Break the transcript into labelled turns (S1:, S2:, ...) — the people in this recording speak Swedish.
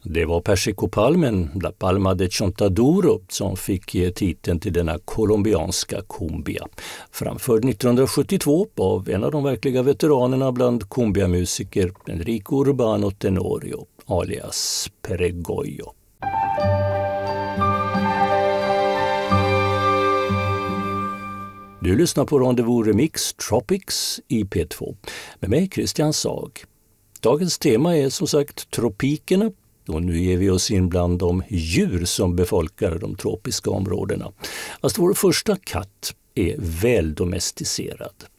S1: Det var Persicopalmen, La Palma de Chontaduro, som fick ge titeln till denna colombianska cumbia. Framförd 1972 av en av de verkliga veteranerna bland cumbiamusiker, Enrico Urbano Tenorio, alias Peregoyo. Du lyssnar på Rendezvous Remix Tropics i P2 med mig Christian Sag. Dagens tema är som sagt tropikerna. Och nu ger vi oss in bland de djur som befolkar de tropiska områdena. Alltså vår första katt är väl domesticerad.